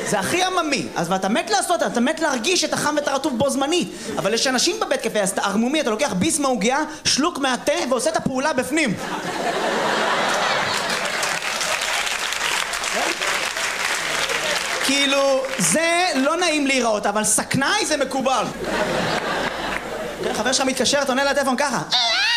זה הכי עממי. אז ואתה מת לעשות, אתה מת להרגיש את החם ואת הרטוב בו זמנית. אבל יש אנשים בבית קפה, אז אתה ערמומי, אתה לוקח ביס מהעוגיה, שלוק מהתה ועושה את הפעולה בפנים. כאילו, זה לא נעים להיראות, אבל סכנאי זה מקובל. חבר שלך מתקשר, אתה עונה לטלפון ככה.